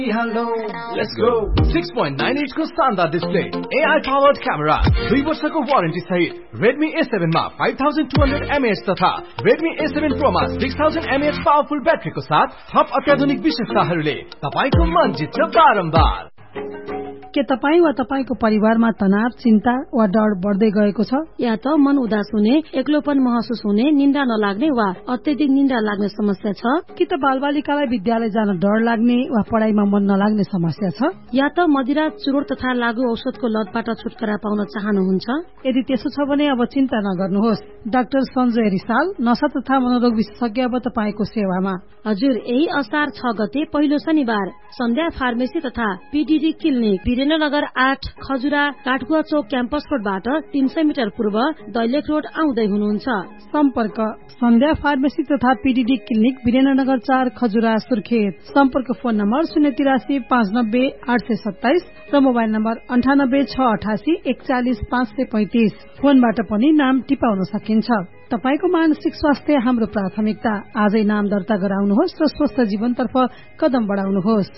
Hello, let's go. 6.98 को शानदार display, AI powered camera, 2 वर्षको वारेन्टी सहित Redmi A7 मा 5200 mAh तथा Redmi A7 Pro मा 6000 mAh पावरफुल ब्याट्रीको साथ थप अत्याधुनिक विशेषताहरूले तपाईको मन जित्छ बारम्बार। के तपाई वा तपाईको परिवारमा तनाव, चिन्ता वा डर बढ्दै गएको छ? या त मन उदास हुने, एक्लोपन महसुस हुने, निन्द्रा नलाग्ने वा अत्यधिक निन्द्रा लाग्ने समस्या छ? कि त बालबालिकालाई विद्यालय जान डर लाग्ने वा पढाइमा मन नलाग्ने समस्या छ? या त मदिरा, चुरोट तथा लागु औषधको लतबाट छुटकारा पाउन चाहनुहुन्छ? यदि त्यसो छ भने अब चिन्ता नगर्नुहोस्। डाक्टर सञ्जय रिसाल, नशा तथा मनोरोग विशेषज्ञ अब तपाईको सेवामा। हजुर, यही असार 6 गते पहिलो शनिबार सन्ध्या फार्मेसी तथा पीडीडी क्लिनिक, वीरेन्द्रनगर 8 खजुरा काठगुवा चौक क्याम्पस रोडबाट 300 मिटर पूर्व दैलेख रोड आउँदै हुनुहुन्छ। सम्पर्क सन्ध्या फार्मेसी तथा पीडीडी क्लिनिक, वीरेन्द्रनगर 4 खजुरा सुर्खेत। सम्पर्क फोन नम्बर 083 590 827 र मोबाइल नम्बर 98 688 41 535। फोनबाट पनि नाम टिपाउन सकिन्छ। तपाईको मानसिक स्वास्थ्य हाम्रो प्राथमिकता। आजै नाम दर्ता गराउनुहोस् र स्वस्थ जीवनतर्फ कदम बढाउनुहोस्।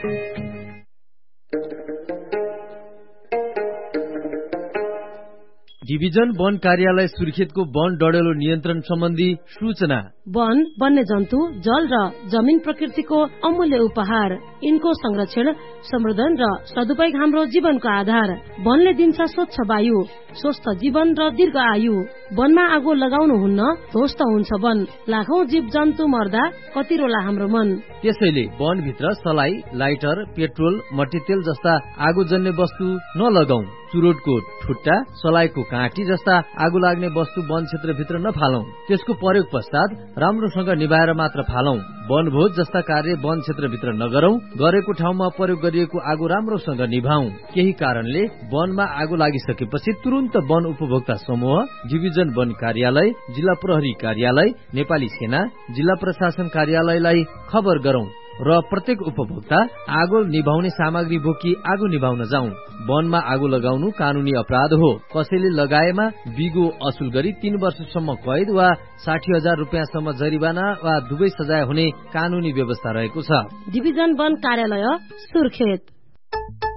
डिभिजन वन कार्यालय सुर्खेतको वन डढेलो नियन्त्रण सम्बन्धी सूचना। वन, वन्यजन्तु, जल र जमिन प्रकृतिको अमूल्य उपहार। यिनको संरक्षण, संवर्धन र सदुपयोग हाम्रो जीवनको आधार। वनले दिन्छ स्वच्छ वायु, स्वस्थ जीवन र दीर्घ आयु। वनमा आगो लगाउनु हुन्न, ध्वस्त हुन्छ वन। लाखौं जीव जन्तु मर्दा कति रोला हाम्रो मन। त्यसैले वनभित्र सलाई, लाइटर, पेट्रोल, मट्टीतेल जस्ता आगोजन्य वस्तु नलगाऊ। चुरोटको ठुट्टा, सलाइको काँटी जस्ता आगो लाग्ने वस्तु वन क्षेत्रभित्र नफालौं। त्यसको प्रयोग पश्चात राम्रोसँग निभाएर मात्र फालौं। वनभोज जस्ता कार्य वन क्षेत्रभित्र नगरौं। गरेको ठाउँमा प्रयोग गरिएको आगो राम्रोसँग निभाऊ। केही कारणले वनमा आगो लागिसकेपछि तुरन्त वन उपभोक्ता समूह, डिभिजन वन कार्यालय, जिल्ला प्रहरी कार्यालय, नेपाली सेना, जिल्ला प्रशासन कार्यालयलाई खबर गरौं र प्रत्येक उपभोक्ता आगो निभाउने सामग्री बोकी आगो निभाउन जाउँ। वनमा आगो लगाउनु कानूनी अपराध हो। कसैले लगाएमा बिगो असुल गरी 3 वर्षसम्म कैद वा 60,000 रुपियाँसम्म जरिवाना वा दुवै सजाय हुने कानूनी व्यवस्था रहेको छ। डिभिजन वन कार्यालय सुर्खेत।